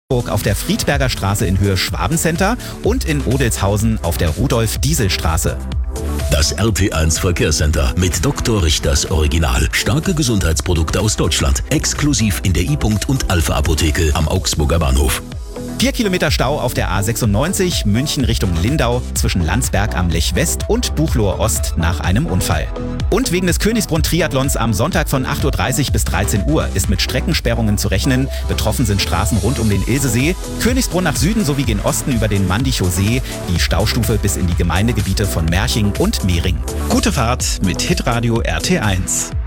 auf der Friedberger Straße in Höhe Schwabencenter und in Odelshausen auf der Rudolf-Diesel-Straße. Das RT1 Verkehrscenter mit Dr. Richters Original. Starke Gesundheitsprodukte aus Deutschland. Exklusiv in der I-Punkt und Alpha Apotheke am Augsburger Bahnhof. 4 Kilometer Stau auf der A96 München Richtung Lindau zwischen Landsberg am Lech West und Buchloe Ost nach einem Unfall. Und wegen des Königsbrunn-Triathlons am Sonntag von 8:30 Uhr bis 13 Uhr ist mit Streckensperrungen zu rechnen. Betroffen sind Straßen rund um den Ilsesee, Königsbrunn nach Süden sowie gen Osten über den Mandichow See, die Staustufe bis in die Gemeindegebiete von Merching und Mehring. Gute Fahrt mit Hitradio RT1.